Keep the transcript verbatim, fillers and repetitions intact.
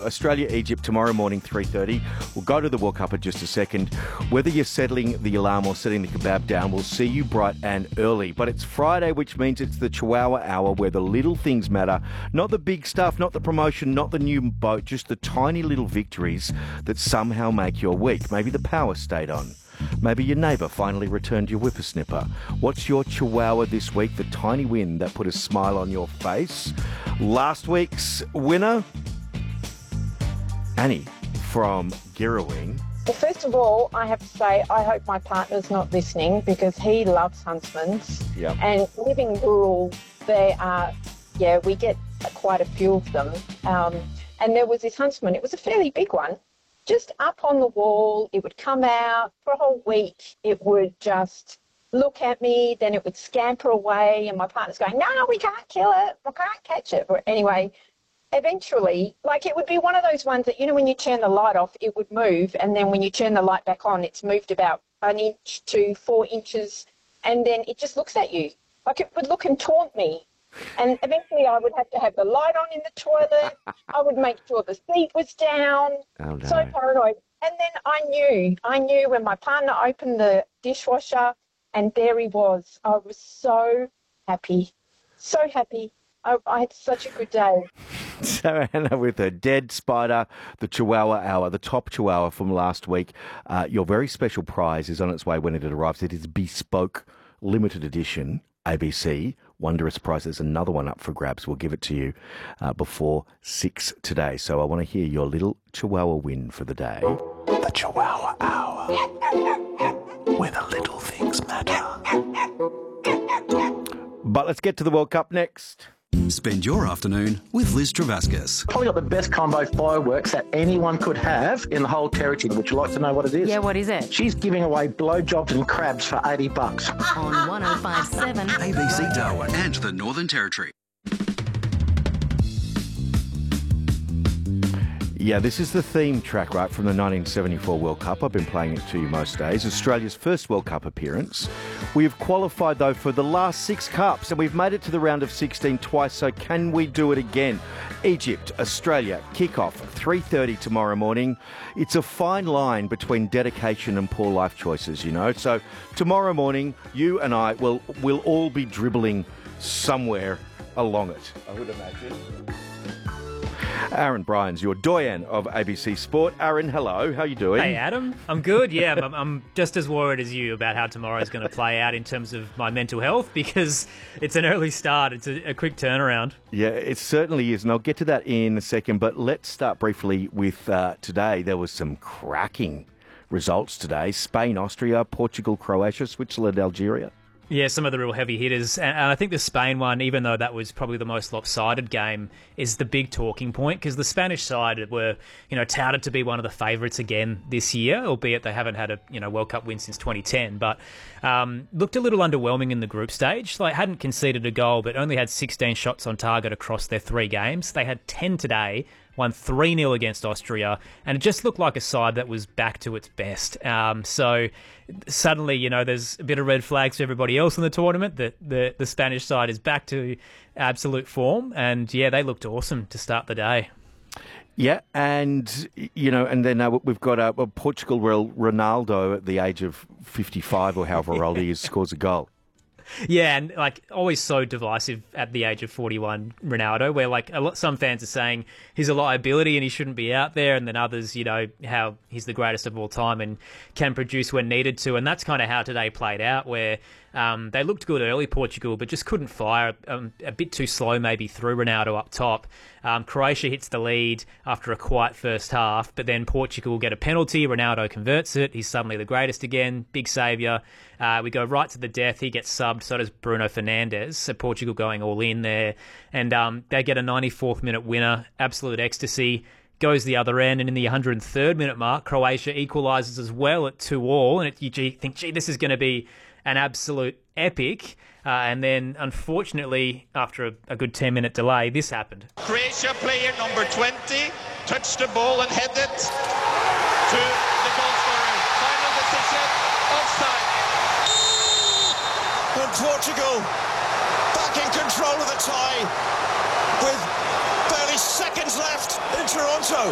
Australia, Egypt tomorrow morning, three thirty. We'll go to the World Cup in just a second. Whether you're settling the alarm or setting the kebab down, we'll see you bright and early. But it's Friday, which means it's the Chihuahua Hour, where the little things matter. Not the big stuff, not the promotion, not the new boat, just the tiny little victories that somehow make your week. Maybe the power stayed on. Maybe your neighbour finally returned your whippersnipper. What's your Chihuahua this week? The tiny win that put a smile on your face. Last week's winner, Annie from Girraween. Well, first of all, I have to say I hope my partner's not listening because he loves Huntsmans. Yep. And living rural, there are, yeah, we get quite a few of them. Um, and there was this Huntsman. It was a fairly big one. Just up on the wall, it would come out for a whole week. It would just look at me, then it would scamper away, and my partner's going, no, no, we can't kill it, we can't catch it. But anyway, eventually, like it would be one of those ones that, you know, when you turn the light off, it would move, and then when you turn the light back on, it's moved about an inch to four inches, and then it just looks at you. Like it would look and taunt me. And eventually I would have to have the light on in the toilet. I would make sure the seat was down. Oh, no. So paranoid. And then I knew, I knew when my partner opened the dishwasher and there he was. I was so happy, so happy. I, I had such a good day. So Anna with her dead spider, the Chihuahua Hour, the top Chihuahua from last week. Uh, your very special prize is on its way when it arrives. It is bespoke, limited edition, A B C. Wondrous prize. There's another one up for grabs. We'll give it to you uh, before six today. So I want to hear your little Chihuahua win for the day. The Chihuahua Hour, where the little things matter. But let's get to the World Cup next. Spend your afternoon with Liz Travascus. Probably got the best combo fireworks that anyone could have in the whole territory. Would you like to know what it is? Yeah, what is it? She's giving away blowjobs and crabs for eighty bucks. On one oh five point seven A B C Darwin and the Northern Territory. Yeah, this is the theme track, right, from the nineteen seventy-four World Cup. I've been playing it to you most days. Australia's first World Cup appearance. We have qualified, though, for the last six Cups, and we've made it to the round of sixteen twice, so can we do it again? Egypt, Australia, kick-off, three thirty tomorrow morning. It's a fine line between dedication and poor life choices, you know. So tomorrow morning, you and I will will all be dribbling somewhere along it, I would imagine. Aaron Bryans, your doyen of A B C Sport. Aaron, hello. How are you doing? Hey, Adam. I'm good, yeah. I'm, I'm just as worried as you about how tomorrow's going to play out in terms of my mental health because it's an early start. It's a, a quick turnaround. Yeah, it certainly is, and I'll get to that in a second. But let's start briefly with uh, today. There was some cracking results today. Spain, Austria, Portugal, Croatia, Switzerland, Algeria. Yeah, some of the real heavy hitters. And I think the Spain one, even though that was probably the most lopsided game, is the big talking point because the Spanish side were, you know, touted to be one of the favourites again this year, albeit they haven't had a, you know, World Cup win since twenty ten. But um, looked a little underwhelming in the group stage. Like, hadn't conceded a goal, but only had sixteen shots on target across their three games. They had ten today, won three nil against Austria, and it just looked like a side that was back to its best. Um, so suddenly, you know, there's a bit of red flags for everybody else in the tournament that the, the Spanish side is back to absolute form. And, yeah, they looked awesome to start the day. Yeah, and, you know, and then uh, we've got uh, Portugal, well, Ronaldo at the age of fifty-five or however old he is, scores a goal. Yeah, and like always so divisive at the age of forty-one, Ronaldo, where like a lot, some fans are saying he's a liability and he shouldn't be out there, and then others, you know, how he's the greatest of all time and can produce when needed to, and that's kind of how today played out, where um, they looked good early, Portugal, but just couldn't fire, um, a bit too slow maybe through Ronaldo up top. Um, Croatia hits the lead after a quiet first half, but then Portugal get a penalty. Ronaldo converts it. He's suddenly the greatest again, big saviour. Uh, we go right to the death. He gets subbed, so does Bruno Fernandes. So Portugal going all in there. And um, they get a ninety-fourth minute winner, absolute ecstasy. Goes the other end, and in the one hundred third minute mark, Croatia equalises as well at two all. And it, you think, gee, this is going to be an absolute epic. Uh, and then, unfortunately, after a, a good ten-minute delay, this happened. Croatia player number twenty touched the ball and headed to the goal scorer. Final decision, offside. And Portugal back in control of the tie with barely seconds left in Toronto.